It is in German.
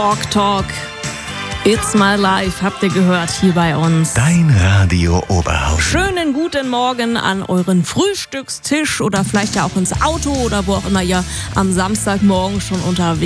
Talk. It's my life, habt ihr gehört hier bei uns. Dein Radio Oberhausen. Schönen guten Morgen an euren Frühstückstisch oder vielleicht ja auch ins Auto oder wo auch immer ihr am Samstagmorgen schon unterwegs